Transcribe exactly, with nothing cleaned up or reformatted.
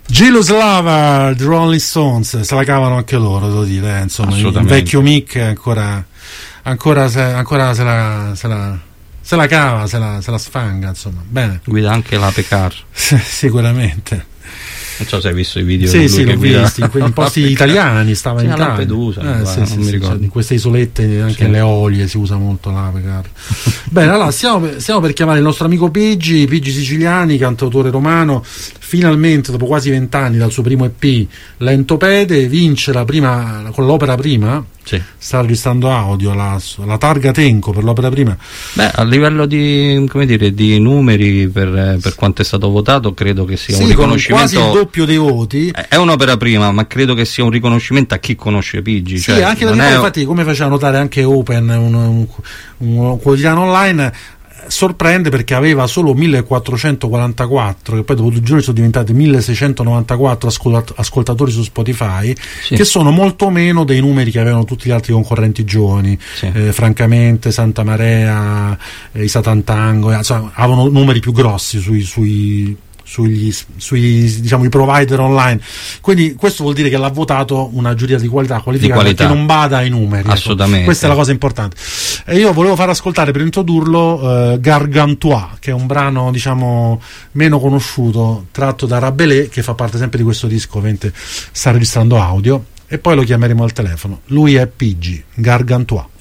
Jealous Lover, The Rolling Stones, se la cavano anche loro, devo dire, eh, insomma, il vecchio Mick ancora ancora se, ancora se la, se la se la cava, se la, se la sfanga, insomma. Bene. Guida anche la Pecar. Sicuramente. Non so se hai visto i video. Sì, di lui sì, che l'ho guida visto in, que- in posti italiani, stava sì, in a Italia. Lampedusa, eh, sì, non sì, mi sì, ricordo. in queste isolette anche sì. le Eolie si usa molto la Pecar. Bene, allora stiamo per, stiamo per chiamare il nostro amico Piggi, Piggi Siciliani, cantautore romano. Finalmente, dopo quasi vent'anni dal suo primo E P Lentopede, vince la prima con l'opera prima. Sì. Sta registrando audio, la, la targa Tenco per l'opera prima. Beh, a livello di, come dire, di numeri per, per quanto è stato votato, credo che sia sì, un riconoscimento. Con quasi il doppio dei voti. È un'opera prima, ma credo che sia un riconoscimento a chi conosce Piggi. Sì, cioè, anche non perché è... poi, infatti, come faceva notare anche Open, un, un, un quotidiano online, sorprende perché aveva solo millequattrocentoquarantaquattro, che poi dopo due giorni sono diventati milleseicentonovantaquattro ascolt- ascoltatori su Spotify, sì. Che sono molto meno dei numeri che avevano tutti gli altri concorrenti giovani, sì. eh, francamente Santa Marea, eh, i Satantango, eh, insomma, avevano numeri più grossi sui, sui sugli sui diciamo i provider online, quindi questo vuol dire che l'ha votato una giuria di qualità qualificata, di qualità. Che non bada ai numeri, assolutamente, ecco. Questa è la cosa importante. E io volevo far ascoltare per introdurlo eh, Gargantua, che è un brano diciamo meno conosciuto, tratto da Rabelais, che fa parte sempre di questo disco, ovviamente sta registrando audio, e poi lo chiameremo al telefono. Lui è Piggi, Gargantua.